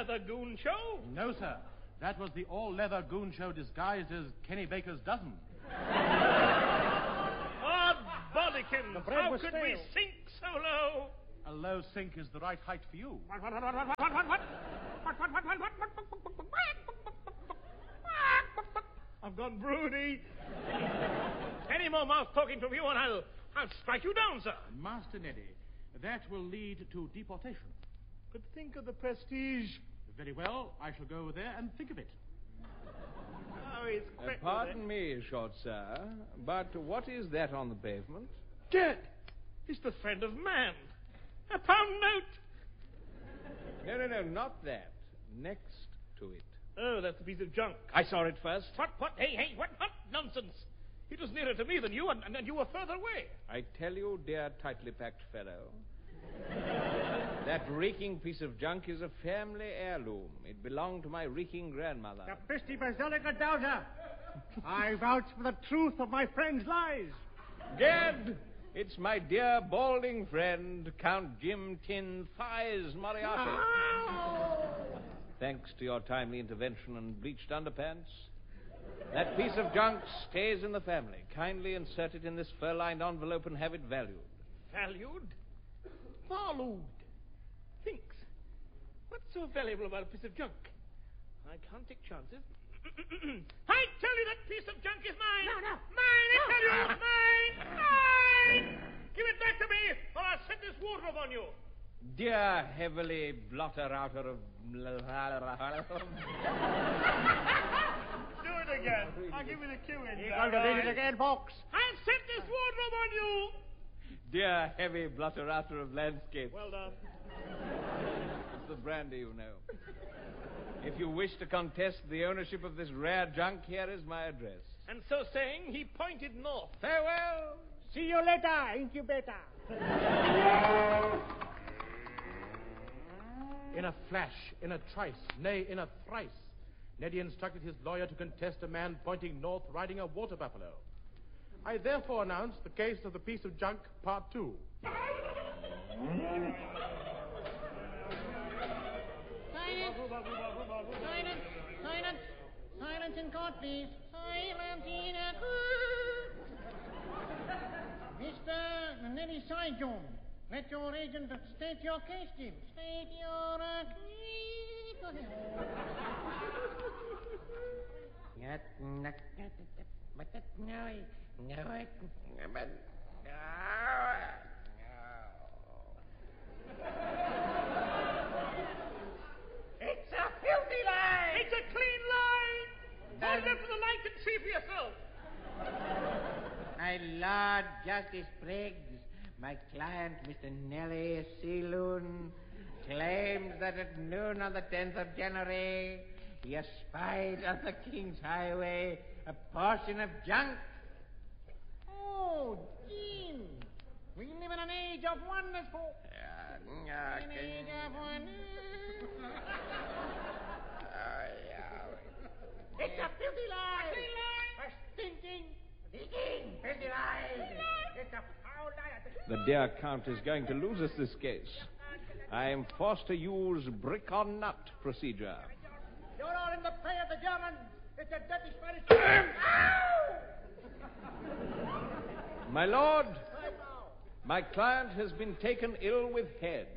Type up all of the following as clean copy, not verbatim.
all-leather goon show? No, sir. That was the all-leather goon show disguised as Kenny Baker's dozen. Bodikins, how could we sink so low? A low sink is the right height for you. What? I've gone broody. Any more mouth talking from you and I'll strike you down, sir. Master Neddy, that will lead to deportation. But think of the prestige. Very well, I shall go there and think of it. Oh, he's quick. Pardon me, short sir, but what is that on the pavement? Dead. It's the friend of man. A pound note. No, not that. Next to it. Oh, that's a piece of junk. I saw it first. What? Hey, what nonsense. It was nearer to me than you, and you were further away. I tell you, dear tightly packed fellow, that reeking piece of junk is a family heirloom. It belonged to my reeking grandmother. Capisti Basilica Dowser. I vouch for the truth of my friend's lies. Gad, it's my dear balding friend, Count Jim Tin Thighs Moriarty. Thanks to your timely intervention and bleached underpants, that piece of junk stays in the family. Kindly insert it in this fur-lined envelope and have it valued. Valued? Valued. Thinks. What's so valuable about a piece of junk? I can't take chances. I tell you that piece of junk is mine. No. Mine, I tell you. Mine. Give it back to me, or I'll set this wardrobe on you. Dear heavily blotter-outer of... Do it again. I'll give you the cue in. You're going to read it again, folks. I'll set this wardrobe on you. Dear heavy blotter-outer of landscape. Well done. It's the brandy, you know. If you wish to contest the ownership of this rare junk, here is my address. And so saying, he pointed north. Farewell. See you later, incubator. In a flash, in a trice, nay, in a thrice, Neddy instructed his lawyer to contest a man pointing north riding a water buffalo. I therefore announce the case of the piece of junk, Part 2. Silence in court, please. Silence in court. Mr. Neddy Saigon, let your agent state your case, Jim. State your case. Go ahead. It's a filthy lie! It's a clean lie! Hold it up to the light and see for yourself. My Lord Justice Briggs, my client, Mr. Nellie Sealoon, claims that at noon on the 10th of January, he espied on the King's Highway a portion of junk. Oh, Jim. We live in an age of wonders, folks. An age of wonders. It's a filthy lie. Filthy lie. A stinking, leaking, filthy lie. It's a foul lie. The dear Count is going to lose us this case. I am forced to use brick on nut procedure. You're all in the pay of the Germans. It's a dirty Spanish... Ow! My lord, my client has been taken ill with head.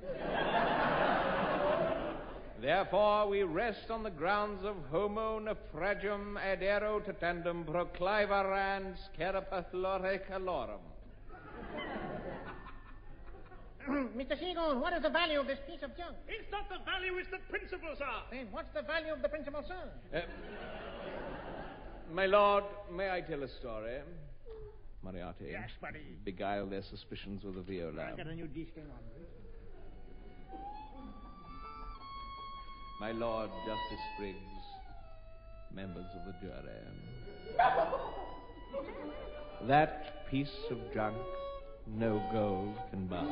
Therefore, we rest on the grounds of homo naufragium adero tatandum proclivarans carapathulore calorum. Mr. Seagull, what is the value of this piece of junk? It's not the value, it's the principle, sir. Then what's the value of the principal, sir? My lord, may I tell a story? Moriarty. Yes, buddy. Beguile their suspicions with a viola. I've got a new D-string on. My Lord Justice Briggs, members of the jury. That piece of junk no gold can buy.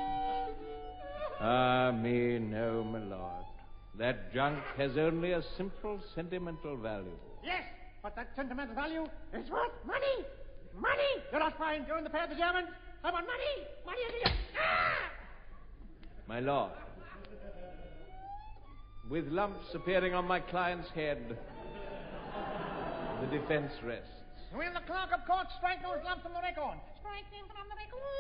Ah, me no, my lord. That junk has only a simple sentimental value. Yes, but that sentimental value is worth money. Money! You're not fine. You're in the pay of the Germans. I want money. Money. Ah! My lord, with lumps appearing on my client's head. The defense rests. Will the clerk of court strike those lumps from the record? Strike them from the record.